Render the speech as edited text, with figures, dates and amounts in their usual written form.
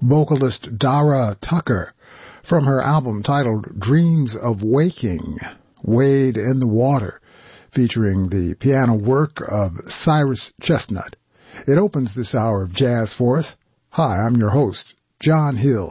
vocalist Dara Tucker from her album titled Dreams of Waking, Wade in the Water, featuring the piano work of Cyrus Chestnut. It opens this hour of jazz for us. Hi, I'm your host, John Hill.